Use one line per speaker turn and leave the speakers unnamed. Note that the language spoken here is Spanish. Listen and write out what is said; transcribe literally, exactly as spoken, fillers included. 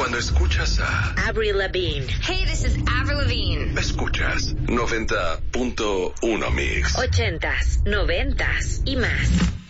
Cuando escuchas a
Avril Lavigne.
Hey, this is Avril Lavigne.
Escuchas noventa punto uno Mix.
Ochentas, noventas y más.